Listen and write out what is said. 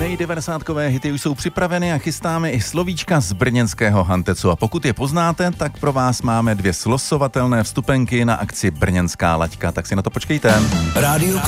90kové hity už jsou připraveny a chystáme i slovíčka z brněnského Hantecu. A pokud je poznáte, tak pro vás máme 2 slosovatelné vstupenky na akci Brněnská laťka. Tak si na to počkejte.